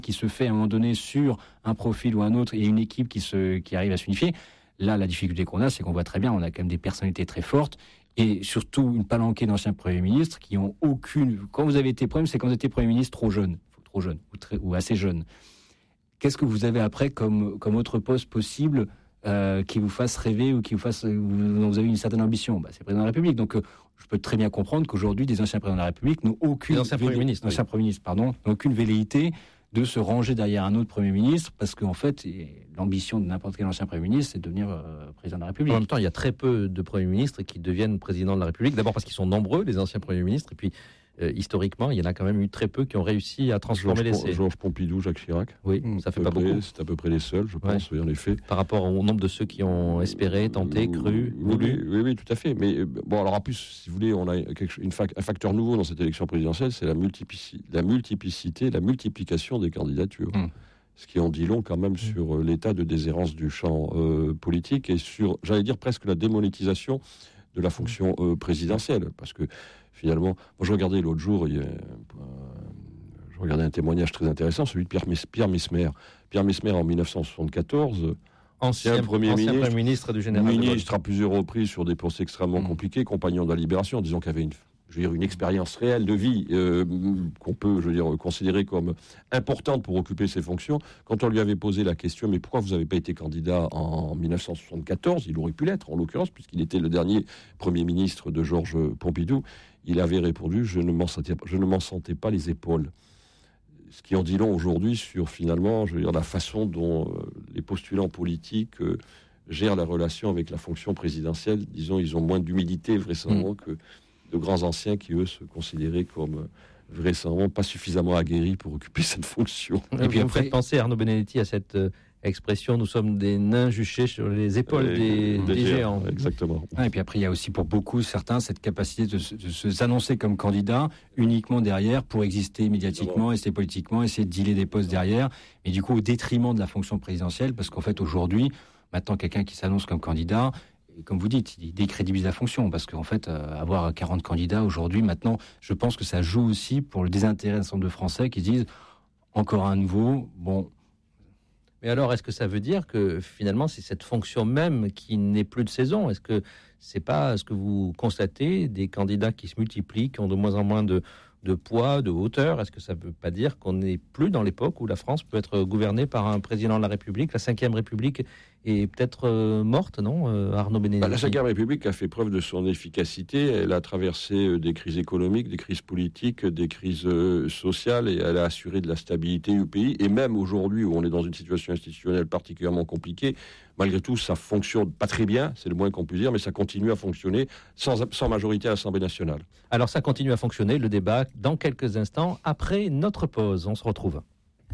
qui se fait à un moment donné sur un profil ou un autre et une équipe qui arrive à s'unifier. Là, la difficulté qu'on a, c'est qu'on voit très bien, on a quand même des personnalités très fortes et surtout une palanquée d'anciens premiers ministres qui ont aucune... Quand vous avez été Premier ministre, c'est quand vous étiez Premier ministre trop jeune ou assez jeune. Qu'est-ce que vous avez après comme autre poste possible qui vous fasse rêver ou qui vous fasse... dont vous avez une certaine ambition? C'est le président de la République. Donc, je peux très bien comprendre qu'aujourd'hui, des anciens présidents de la République n'ont aucune... Anciens premiers ministres, n'ont aucune velléité de se ranger derrière un autre Premier ministre, parce qu'en fait, l'ambition de n'importe quel ancien Premier ministre, c'est de devenir président de la République. En même temps, il y a très peu de Premiers ministres qui deviennent président de la République. D'abord parce qu'ils sont nombreux, les anciens Premiers ministres, et puis historiquement, il y en a quand même eu très peu qui ont réussi à transformer l'essai. Georges Pompidou, Jacques Chirac. Oui, ça fait pas beaucoup. C'est à peu près les seuls, je pense, oui, en effet. Par rapport au nombre de ceux qui ont espéré, tenté, cru, voulu. Oui, tout à fait. Mais bon, alors en plus, si vous voulez, on a un facteur nouveau dans cette élection présidentielle, c'est la multiplicité, la multiplication des candidatures. Ce qui en dit long quand même sur l'état de déshérence du champ politique et sur, j'allais dire, presque la démonétisation de la fonction présidentielle. Parce que finalement, moi je regardais l'autre jour, je regardais un témoignage très intéressant, celui de Pierre Messmer. Pierre Messmer en 1974, ancien Premier ministre du général ministre à plusieurs reprises sur des postes extrêmement compliqués, compagnon de la Libération, disons qu'il avait une expérience réelle de vie qu'on peut, considérer comme importante pour occuper ses fonctions. Quand on lui avait posé la question, mais pourquoi vous n'avez pas été candidat en 1974 ? Il aurait pu l'être, en l'occurrence, puisqu'il était le dernier Premier ministre de Georges Pompidou. Il avait répondu, je ne m'en sentais pas les épaules. Ce qui en dit long aujourd'hui sur, finalement, la façon dont les postulants politiques gèrent la relation avec la fonction présidentielle. Disons, ils ont moins d'humilité, vraisemblablement, que de grands anciens qui, eux, se considéraient comme vraisemblablement pas suffisamment aguerris pour occuper cette fonction. Et puis, vous me faites penser, Arnaud Benedetti, à cette expression « nous sommes des nains juchés sur les épaules des géants ». Exactement. Et puis après, il y a aussi pour beaucoup, certains, cette capacité de s'annoncer comme candidat uniquement derrière pour exister médiatiquement, essayer politiquement, essayer de dealer des postes derrière, mais du coup au détriment de la fonction présidentielle, parce qu'en fait, aujourd'hui, maintenant, quelqu'un qui s'annonce comme candidat... Et comme vous dites, il décrédibilise la fonction, parce qu'en fait, avoir 40 candidats aujourd'hui, maintenant, je pense que ça joue aussi pour le désintérêt d'un certain nombre de Français qui disent encore un nouveau, bon. Mais alors, est-ce que ça veut dire que finalement, c'est cette fonction même qui n'est plus de saison ? Est-ce que c'est pas ce que vous constatez, des candidats qui se multiplient, qui ont de moins en moins de poids, de hauteur ? Est-ce que ça ne veut pas dire qu'on n'est plus dans l'époque où la France peut être gouvernée par un président de la République ? La Ve République est peut-être morte, non, Arnaud Benedetti ? La Ve République a fait preuve de son efficacité. Elle a traversé des crises économiques, des crises politiques, des crises sociales, et elle a assuré de la stabilité du pays. Et même aujourd'hui, où on est dans une situation institutionnelle particulièrement compliquée, malgré tout, ça fonctionne pas très bien, c'est le moins qu'on puisse dire, mais ça continue à fonctionner sans majorité à l'Assemblée nationale. Alors ça continue à fonctionner, le débat, dans quelques instants, après notre pause. On se retrouve.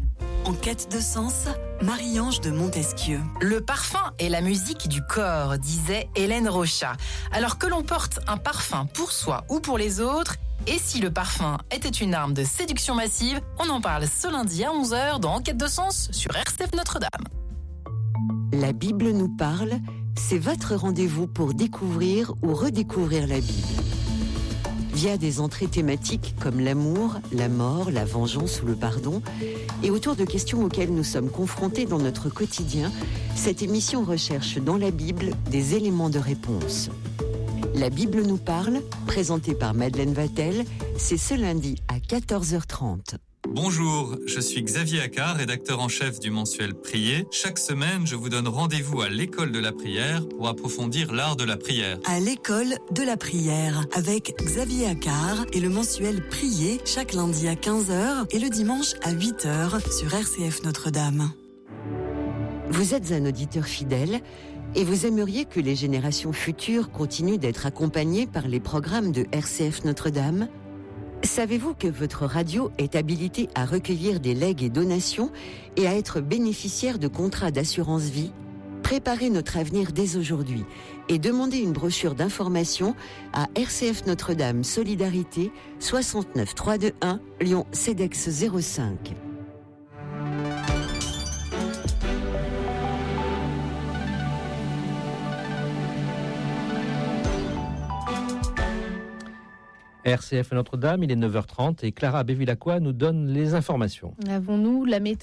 En quête de sens, Marie-Ange de Montesquieu. Le parfum est la musique du corps, disait Hélène Rochat. Alors que l'on porte un parfum pour soi ou pour les autres, et si le parfum était une arme de séduction massive, on en parle ce lundi à 11h dans En quête de sens sur RCF Notre-Dame. La Bible nous parle, c'est votre rendez-vous pour découvrir ou redécouvrir la Bible. Via des entrées thématiques comme l'amour, la mort, la vengeance ou le pardon, et autour de questions auxquelles nous sommes confrontés dans notre quotidien, cette émission recherche dans la Bible des éléments de réponse. La Bible nous parle, présentée par Madeleine Vatel, c'est ce lundi à 14h30. Bonjour, je suis Xavier Accard, rédacteur en chef du mensuel Prier. Chaque semaine, je vous donne rendez-vous à l'école de la prière pour approfondir l'art de la prière. À l'école de la prière, avec Xavier Accard et le mensuel Prier, chaque lundi à 15h et le dimanche à 8h sur RCF Notre-Dame. Vous êtes un auditeur fidèle et vous aimeriez que les générations futures continuent d'être accompagnées par les programmes de RCF Notre-Dame ? Savez-vous que votre radio est habilitée à recueillir des legs et donations et à être bénéficiaire de contrats d'assurance vie ? Préparez notre avenir dès aujourd'hui et demandez une brochure d'information à RCF Notre-Dame Solidarité 69 321 Lyon CEDEX 05. RCF Notre-Dame, il est 9h30 et Clara Bevilacqua nous donne les informations. Avons-nous la maîtrise